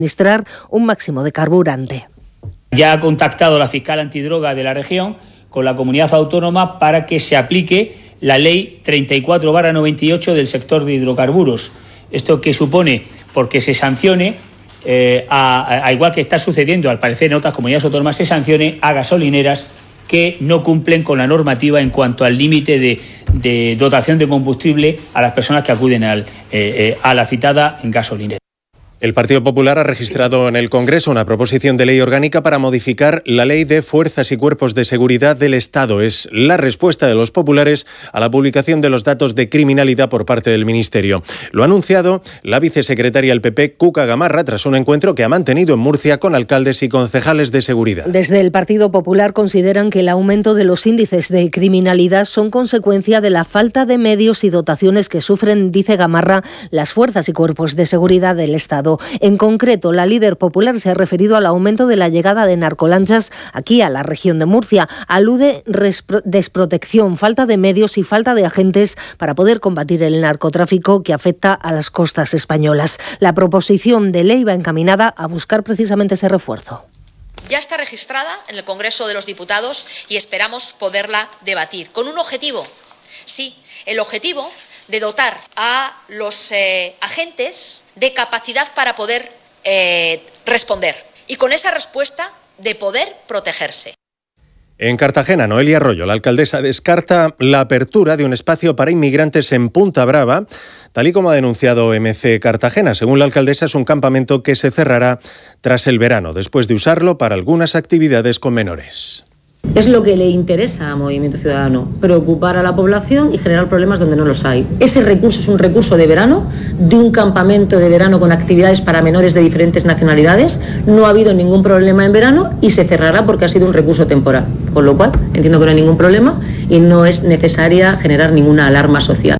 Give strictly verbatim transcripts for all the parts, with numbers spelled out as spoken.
administrar un máximo de carburante. Ya ha contactado la fiscal antidroga de la región con la comunidad autónoma para que se aplique la ley treinta y cuatro barra noventa y ocho del sector de hidrocarburos. ¿Esto qué supone? Porque se sancione, eh, a, a igual que está sucediendo al parecer en otras comunidades autónomas, se sancione a gasolineras que no cumplen con la normativa en cuanto al límite de, de dotación de combustible a las personas que acuden al, eh, eh, a la citada gasolinera. El Partido Popular ha registrado en el Congreso una proposición de ley orgánica para modificar la Ley de Fuerzas y Cuerpos de Seguridad del Estado. Es la respuesta de los populares a la publicación de los datos de criminalidad por parte del Ministerio. Lo ha anunciado la vicesecretaria del P P, Cuca Gamarra, tras un encuentro que ha mantenido en Murcia con alcaldes y concejales de seguridad. Desde el Partido Popular consideran que el aumento de los índices de criminalidad son consecuencia de la falta de medios y dotaciones que sufren, dice Gamarra, las fuerzas y cuerpos de seguridad del Estado. En concreto, la líder popular se ha referido al aumento de la llegada de narcolanchas aquí a la región de Murcia. Alude desprotección, falta de medios y falta de agentes para poder combatir el narcotráfico que afecta a las costas españolas. La proposición de ley va encaminada a buscar precisamente ese refuerzo. Ya está registrada en el Congreso de los Diputados y esperamos poderla debatir con un objetivo. Sí, el objetivo de dotar a los eh, agentes de capacidad para poder eh, responder y con esa respuesta de poder protegerse. En Cartagena, Noelia Arroyo, la alcaldesa, descarta la apertura de un espacio para inmigrantes en Punta Brava, tal y como ha denunciado M C Cartagena. Según la alcaldesa, es un campamento que se cerrará tras el verano, después de usarlo para algunas actividades con menores. Es lo que le interesa a Movimiento Ciudadano, preocupar a la población y generar problemas donde no los hay. Ese recurso es un recurso de verano, de un campamento de verano con actividades para menores de diferentes nacionalidades. No ha habido ningún problema en verano y se cerrará porque ha sido un recurso temporal. Con lo cual, entiendo que no hay ningún problema y no es necesaria generar ninguna alarma social.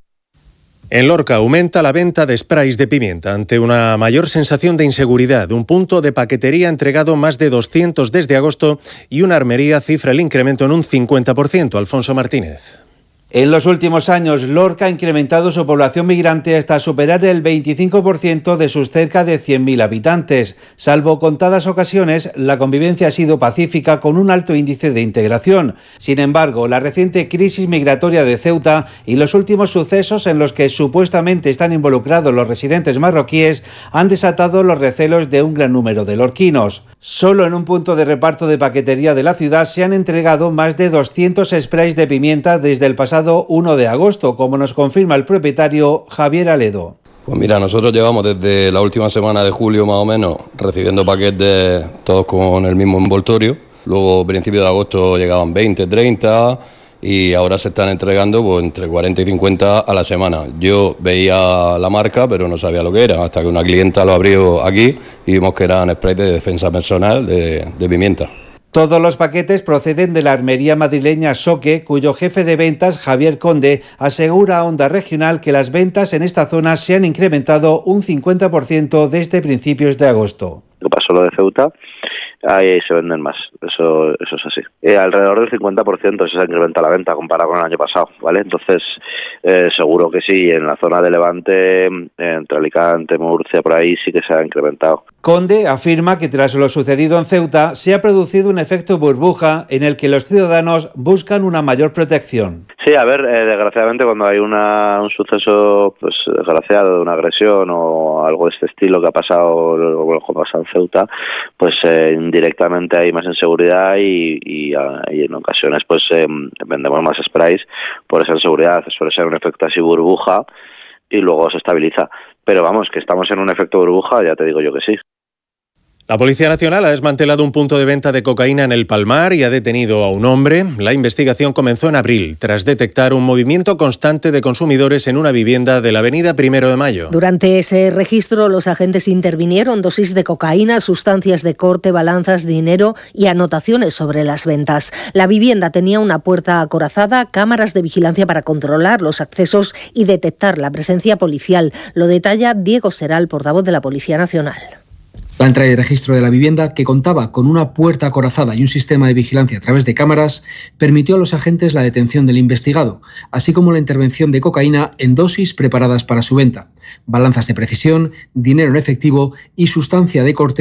En Lorca aumenta la venta de sprays de pimienta ante una mayor sensación de inseguridad. Un punto de paquetería ha entregado más de doscientos desde agosto y una armería cifra el incremento en un cincuenta por ciento. Alfonso Martínez. En los últimos años, Lorca ha incrementado su población migrante hasta superar el veinticinco por ciento de sus cerca de cien mil habitantes. Salvo contadas ocasiones, la convivencia ha sido pacífica con un alto índice de integración. Sin embargo, la reciente crisis migratoria de Ceuta y los últimos sucesos en los que supuestamente están involucrados los residentes marroquíes han desatado los recelos de un gran número de lorquinos. Solo en un punto de reparto de paquetería de la ciudad se han entregado más de doscientos sprays de pimienta desde el pasado uno de agosto, como nos confirma el propietario Javier Aledo. Pues mira, nosotros llevamos desde la última semana de julio más o menos recibiendo paquetes todos con el mismo envoltorio. Luego a principios de agosto llegaban veinte, treinta y ahora se están entregando pues, entre cuarenta y cincuenta a la semana. Yo veía la marca pero no sabía lo que era hasta que una clienta lo abrió aquí y vimos que eran sprays de defensa personal de, de pimienta. Todos los paquetes proceden de la armería madrileña Soque, cuyo jefe de ventas, Javier Conde, asegura a Onda Regional que las ventas en esta zona se han incrementado un cincuenta por ciento desde principios de agosto. Lo pasó lo de Ceuta, ahí se venden más, eso eso es así. Eh, alrededor del cincuenta por ciento se ha incrementado la venta comparado con el año pasado, ¿vale? Entonces, eh, seguro que sí, en la zona de Levante, entre Alicante, Murcia, por ahí sí que se ha incrementado. Conde afirma que tras lo sucedido en Ceuta se ha producido un efecto burbuja en el que los ciudadanos buscan una mayor protección. Sí, a ver, eh, desgraciadamente cuando hay una, un suceso pues desgraciado de una agresión o algo de este estilo que ha pasado, lo que ha pasado en Ceuta, pues eh, indirectamente hay más inseguridad y, y, y en ocasiones pues eh, vendemos más sprays por esa inseguridad. Suele ser un efecto así burbuja y luego se estabiliza. Pero vamos, que estamos en un efecto burbuja, ya te digo yo que sí. La Policía Nacional ha desmantelado un punto de venta de cocaína en el Palmar y ha detenido a un hombre. La investigación comenzó en abril, tras detectar un movimiento constante de consumidores en una vivienda de la avenida Primero de Mayo. Durante ese registro, los agentes intervinieron dosis de cocaína, sustancias de corte, balanzas, dinero y anotaciones sobre las ventas. La vivienda tenía una puerta acorazada, cámaras de vigilancia para controlar los accesos y detectar la presencia policial. Lo detalla Diego Seral, portavoz de la Policía Nacional. La entrada y registro de la vivienda, que contaba con una puerta acorazada y un sistema de vigilancia a través de cámaras, permitió a los agentes la detención del investigado, así como la intervención de cocaína en dosis preparadas para su venta, balanzas de precisión, dinero en efectivo y sustancia de corte